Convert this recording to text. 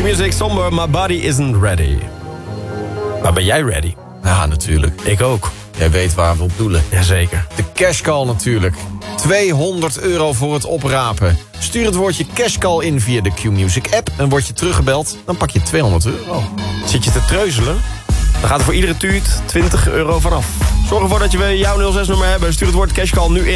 Q-Music, somber, my body isn't ready. Maar ben jij ready? Ja, natuurlijk. Ik ook. Jij weet waar we op doelen. Jazeker. De cashcall natuurlijk. €200 voor het oprapen. Stuur het woordje cashcall in via de Q-Music app. En word je teruggebeld, dan pak je €200. Zit je te treuzelen? Dan gaat er voor iedere tweet €20 vanaf. Zorg ervoor dat we jouw 06-nummer hebben. Stuur het woord cashcall nu in.